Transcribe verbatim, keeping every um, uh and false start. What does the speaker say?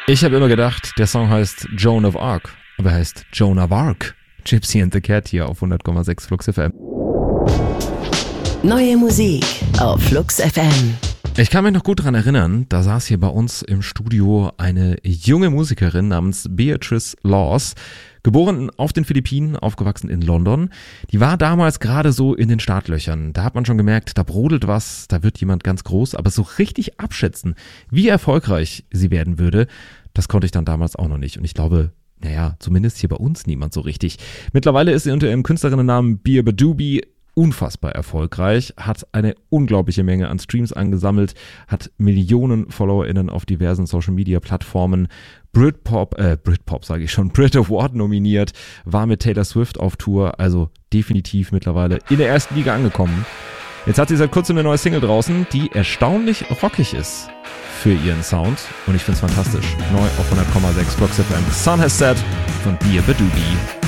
Ich habe immer gedacht, der Song heißt Joan of Arc, aber er heißt Joan of Arc. Gypsy and the Cat hier auf hundert Komma sechs Flux F M. Neue Musik auf Flux F M. Ich kann mich noch gut daran erinnern, da saß hier bei uns im Studio eine junge Musikerin namens Beatrice Laws, geboren auf den Philippinen, aufgewachsen in London. Die war damals gerade so in den Startlöchern. Da hat man schon gemerkt, da brodelt was, da wird jemand ganz groß, aber so richtig abschätzen, wie erfolgreich sie werden würde, das konnte ich dann damals auch noch nicht. Und ich glaube, naja, zumindest hier bei uns niemand so richtig. Mittlerweile ist sie unter ihrem Künstlerinnennamen Beabadoobee unfassbar erfolgreich, hat eine unglaubliche Menge an Streams angesammelt, hat Millionen FollowerInnen auf diversen Social-Media-Plattformen, Britpop, äh, Britpop sage ich schon, Brit Award nominiert, war mit Taylor Swift auf Tour, also definitiv mittlerweile in der ersten Liga angekommen. Jetzt hat sie seit kurzem eine neue Single draußen, die erstaunlich rockig ist für ihren Sound und ich finde es fantastisch. Neu auf hundert Komma sechs Flux F M. Sun Has Set von Beabadoobee.